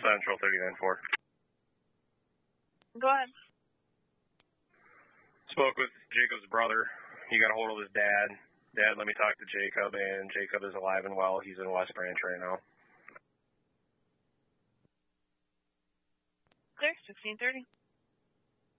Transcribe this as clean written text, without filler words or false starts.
Central 39-4. Go ahead. Spoke with Jacob's brother. He got a hold of his dad. Dad, let me talk to Jacob, and Jacob is alive and well. He's in West Branch right now. Clear, 1630.